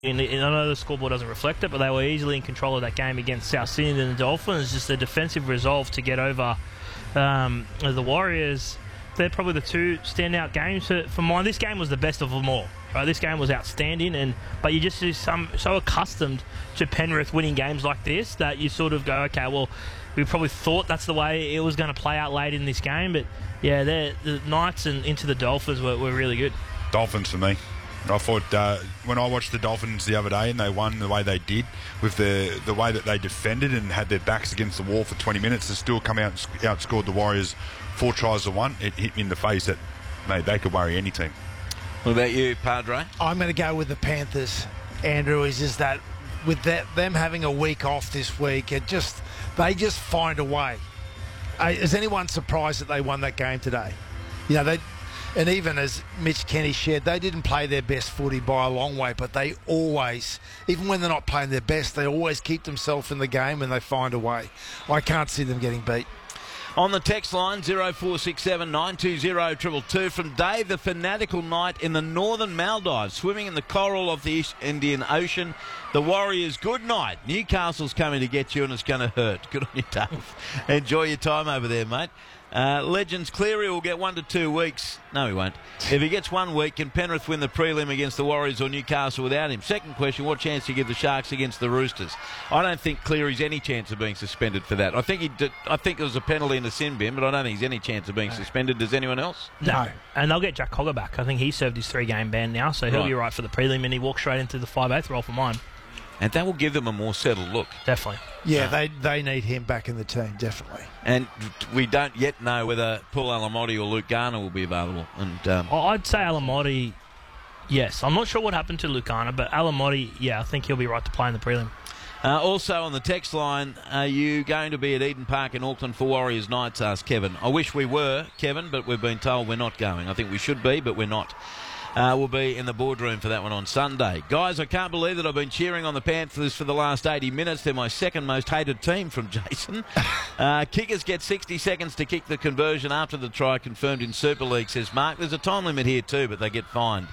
And I know the scoreboard doesn't reflect it, but they were easily in control of that game against South Sydney and the Dolphins. Just the defensive resolve to get over the Warriors. They're probably the two standout games for mine. This game was the best of them all. Right? This game was outstanding, but you just so accustomed to Penrith winning games like this that you sort of go, okay, well, we probably thought that's the way it was going to play out late in this game. But yeah, the Knights and into the Dolphins were really good. Dolphins for me. I thought when I watched the Dolphins the other day and they won the way they did, with the way that they defended and had their backs against the wall for 20 minutes and still come out and outscored the Warriors 4 tries to 1, it hit me in the face that, mate, they could worry any team. What about you, Padre? I'm going to go with the Panthers, Andrew. Is just that with them having a week off this week, they just find a way. Is anyone surprised that they won that game today? You know, and even as Mitch Kenny shared, they didn't play their best footy by a long way, but they always, even when they're not playing their best, they always keep themselves in the game and they find a way. I can't see them getting beat. On the text line, 0467 920 222 from Dave, the fanatical knight in the northern Maldives, swimming in the coral of the Indian Ocean. The Warriors, good night. Newcastle's coming to get you and it's going to hurt. Good on you, Dave. Enjoy your time over there, mate. Legends, Cleary will get 1 to 2 weeks. No, he won't. If he gets 1 week, can Penrith win the prelim against the Warriors or Newcastle without him? Second question, what chance do you give the Sharks against the Roosters? I don't think Cleary's any chance of being suspended for that. I think there was a penalty in the sin bin, but I don't think he's any chance of being suspended. Does anyone else? No. And they'll get Jack Cogger back. I think he served his 3-game ban now, so he'll be right for the prelim, and he walks straight into the 5/8 role for mine. And that will give them a more settled look. Definitely. Yeah, they need him back in the team, definitely. And we don't yet know whether Paul Alamotti or Luke Garner will be available. And I'd say Alamotti, yes. I'm not sure what happened to Luke Garner, but Alamotti, yeah, I think he'll be right to play in the prelim. Also on the text line, are you going to be at Eden Park in Auckland for Warriors Knights, asked Kevin. I wish we were, Kevin, but we've been told we're not going. I think we should be, but we're not. We'll be in the boardroom for that one on Sunday. Guys, I can't believe that I've been cheering on the Panthers for the last 80 minutes. They're my second most hated team, from Jason. Kickers get 60 seconds to kick the conversion after the try confirmed in Super League, says Mark. There's a time limit here too, but they get fined.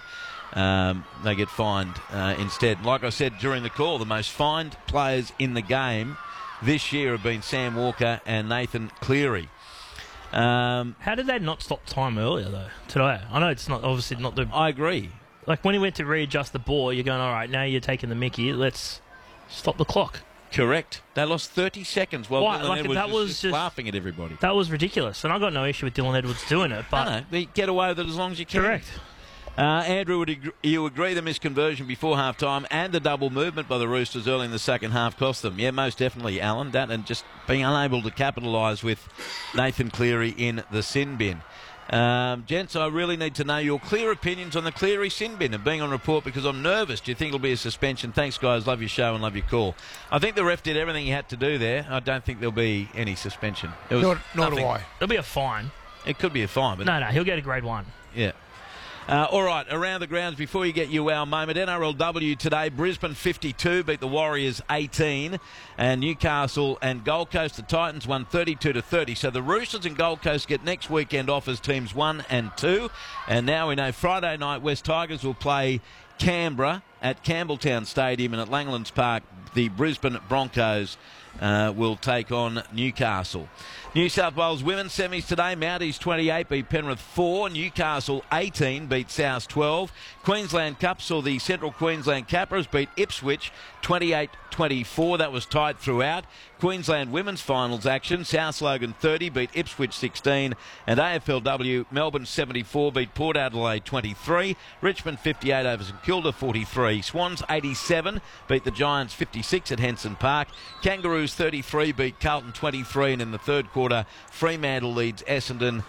Instead. Like I said during the call, the most fined players in the game this year have been Sam Walker and Nathan Cleary. How did they not stop time earlier, though, today? I know it's not obviously not the... I agree. Like, when he went to readjust the ball, you're going, all right, now you're taking the mickey, let's stop the clock. Correct. They lost 30 seconds while Dylan Edwards was just laughing at everybody. That was ridiculous, and I got no issue with Dylan Edwards doing it, but... No, they get away with it as long as you can. Correct. Andrew, would you agree the misconversion before half-time and the double movement by the Roosters early in the second half cost them? Yeah, most definitely, Alan. That and just being unable to capitalise with Nathan Cleary in the sin bin. Gents, I really need to know your clear opinions on the Cleary sin bin and being on report because I'm nervous. Do you think it'll be a suspension? Thanks, guys. Love your show and love your call. I think the ref did everything he had to do there. I don't think there'll be any suspension. Nor do I. There'll be a fine. It could be a fine. But No, he'll get a grade 1. Yeah. All right, around the grounds, before you get your wow moment, NRLW today, Brisbane 52 beat the Warriors 18, and Newcastle and Gold Coast, the Titans won 32-30. So the Roosters and Gold Coast get next weekend off as teams 1 and 2, and now we know Friday night West Tigers will play Canberra at Campbelltown Stadium, and at Langlands Park the Brisbane Broncos will take on Newcastle. New South Wales women's semis today. Mounties 28 beat Penrith 4. Newcastle 18 beat South 12. Queensland Cup saw the Central Queensland Capras beat Ipswich 28-24. That was tight throughout. Queensland women's finals action. South Logan 30 beat Ipswich 16. And AFLW, Melbourne 74 beat Port Adelaide 23. Richmond 58 over St Kilda 43. Swans 87 beat the Giants 56 at Henson Park. Kangaroos 33 beat Carlton 23. And in the third quarter, Fremantle leads Essendon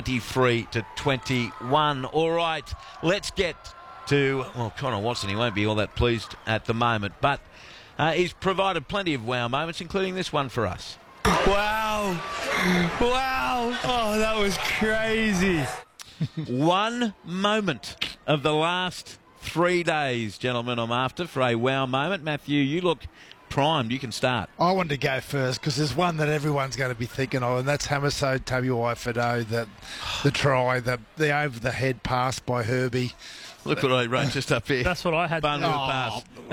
23-21. All right, let's get to, well, Connor Watson. He won't be all that pleased at the moment, but he's provided plenty of wow moments, including this one for us. Wow. Oh, that was crazy. One moment of the last 3 days, gentlemen, I'm after for a wow moment. Matthew, you look primed. You can start. I wanted to go first because there's one that everyone's going to be thinking of, and that's Hamiso Tabuai-Fidow, the try, the over-the-head pass by Herbie. Look what I wrote just up here. That's what I had. Pass.